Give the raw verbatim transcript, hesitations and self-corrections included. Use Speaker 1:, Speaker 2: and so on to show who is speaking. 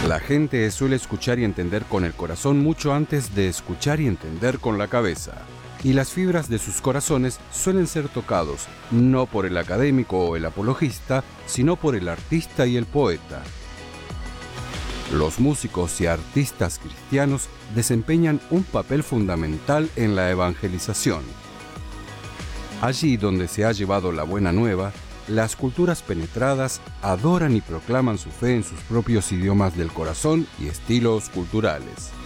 Speaker 1: La gente suele escuchar y entender con el corazón mucho antes de escuchar y entender con la cabeza. Y las fibras de sus corazones suelen ser tocados, no por el académico o el apologista, sino por el artista y el poeta. Los músicos y artistas cristianos desempeñan un papel fundamental en la evangelización. Allí donde se ha llevado la buena nueva, las culturas penetradas adoran y proclaman su fe en sus propios idiomas del corazón y estilos culturales.